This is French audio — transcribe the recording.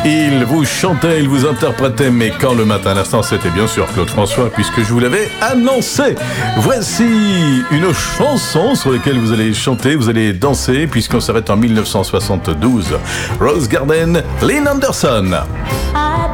Il vous chantait, il vous interprétait, mais quand le matin, à l'instant, c'était bien sûr Claude François, puisque je vous l'avais annoncé. Voici une chanson sur laquelle vous allez chanter, vous allez danser, puisqu'on s'arrête en 1972. Rose Garden, Lynn Anderson.